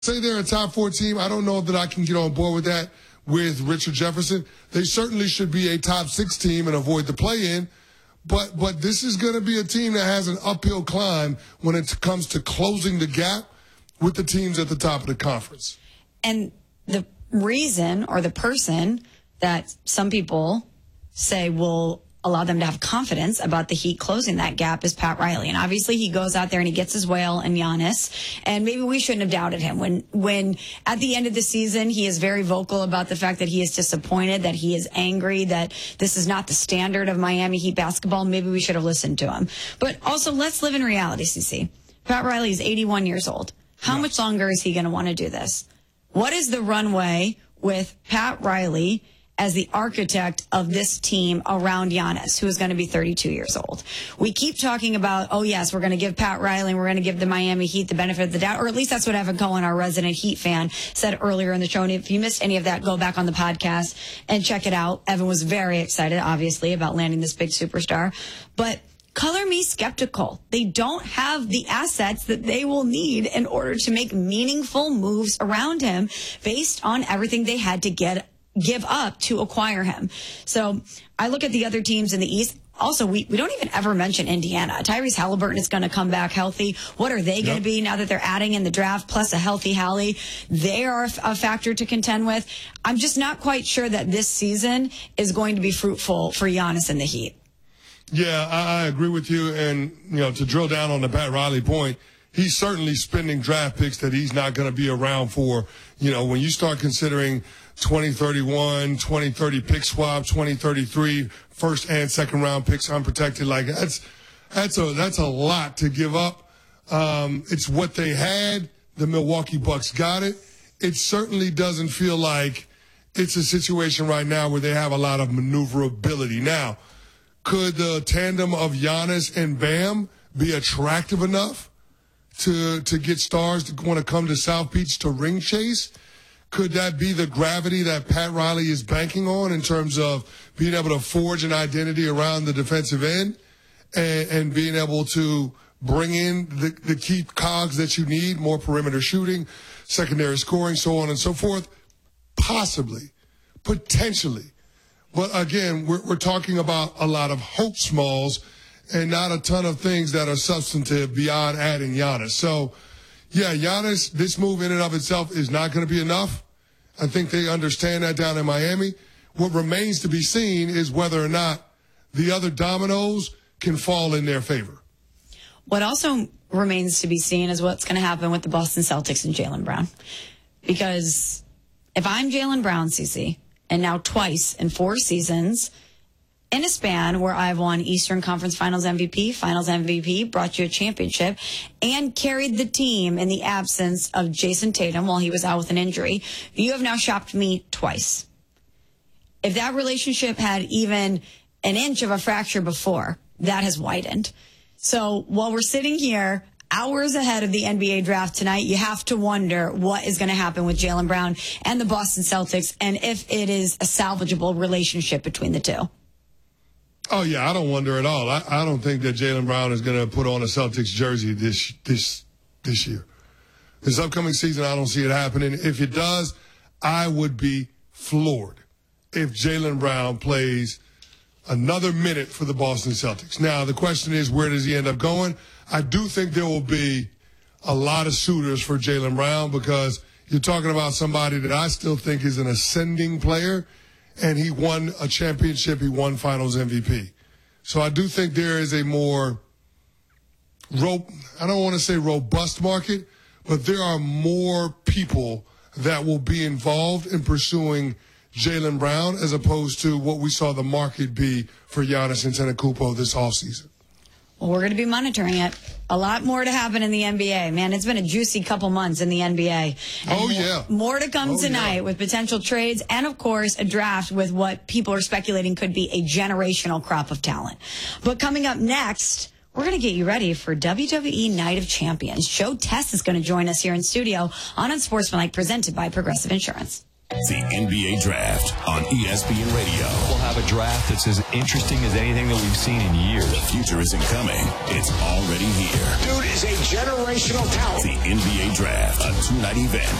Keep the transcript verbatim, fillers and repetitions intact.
say they're a top four team. I don't know that I can get on board with that with Richard Jefferson. They certainly should be a top six team and avoid the play-in. But but this is going to be a team that has an uphill climb when it comes to closing the gap with the teams at the top of the conference. And the reason or the person that some people say will allow them to have confidence about the Heat closing that gap is Pat Riley. And obviously he goes out there and he gets his whale and Giannis. And maybe we shouldn't have doubted him. When, when at the end of the season, he is very vocal about the fact that he is disappointed, that he is angry, that this is not the standard of Miami Heat basketball. Maybe we should have listened to him. But also, let's live in reality, C C. Pat Riley is eighty-one years old. How yeah. much longer is he going to want to do this? What is the runway with Pat Riley as the architect of this team around Giannis, who is going to be thirty-two years old? We keep talking about, oh, yes, we're going to give Pat Riley and we're going to give the Miami Heat the benefit of the doubt, or at least that's what Evan Cohen, our resident Heat fan, said earlier in the show. And if you missed any of that, go back on the podcast and check it out. Evan was very excited, obviously, about landing this big superstar. But color me skeptical. They don't have the assets that they will need in order to make meaningful moves around him based on everything they had to get give up to acquire him. So I look at the other teams in the East. Also, we, we don't even ever mention Indiana. Tyrese Halliburton is going to come back healthy. What are they yep. going to be now that they're adding in the draft, plus a healthy Hallie? They are a, a factor to contend with. I'm just not quite sure that this season is going to be fruitful for Giannis and the Heat. Yeah, I, I agree with you. And, you know, to drill down on the Pat Riley point, he's certainly spending draft picks that he's not going to be around for. You know, when you start considering twenty thirty-one, twenty thirty pick swap, twenty thirty-three first and second round picks unprotected, like that's that's a that's a lot to give up. Um, it's what they had. The Milwaukee Bucks got it. It certainly doesn't feel like it's a situation right now where they have a lot of maneuverability. Now, could the tandem of Giannis and Bam be attractive enough to to get stars to want to come to South Beach to ring chase? Could that be the gravity that Pat Riley is banking on in terms of being able to forge an identity around the defensive end and, and being able to bring in the, the key cogs that you need, more perimeter shooting, secondary scoring, so on and so forth? Possibly, potentially. But again, we're, we're talking about a lot of hope smalls and not a ton of things that are substantive beyond adding Giannis. So, yeah, Giannis, this move in and of itself is not going to be enough. I think they understand that down in Miami. What remains to be seen is whether or not the other dominoes can fall in their favor. What also remains to be seen is what's going to happen with the Boston Celtics and Jaylen Brown. Because if I'm Jaylen Brown, C C, and now twice in four seasons, in a span where I've won Eastern Conference Finals M V P, Finals M V P, brought you a championship, and carried the team in the absence of Jason Tatum while he was out with an injury, you have now shopped me twice. If that relationship had even an inch of a fracture before, that has widened. So while we're sitting here hours ahead of the N B A draft tonight, you have to wonder what is going to happen with Jaylen Brown and the Boston Celtics, and if it is a salvageable relationship between the two. Oh, yeah, I don't wonder at all. I, I don't think that Jaylen Brown is going to put on a Celtics jersey this this this year. This upcoming season, I don't see it happening. If it does, I would be floored if Jaylen Brown plays another minute for the Boston Celtics. Now, the question is, where does he end up going? I do think there will be a lot of suitors for Jaylen Brown because you're talking about somebody that I still think is an ascending player. And he won a championship. He won Finals M V P. So I do think there is a more, ro- I don't want to say robust market, but there are more people that will be involved in pursuing Jaylen Brown as opposed to what we saw the market be for Giannis Antetokounmpo this offseason. Well, we're going to be monitoring it. A lot more to happen in the N B A. Man, it's been a juicy couple months in the N B A. And oh, more, yeah. More to come oh, tonight yeah. with potential trades and, of course, a draft with what people are speculating could be a generational crop of talent. But coming up next, we're going to get you ready for W W E Night of Champions. Joe Tess is going to join us here in studio on Unsportsmanlike, presented by Progressive Insurance. The N B A Draft on E S P N Radio. We'll have a draft that's as interesting as anything that we've seen in years. The future isn't coming. It's already here. Dude is a generational talent. The N B A Draft, a two-night event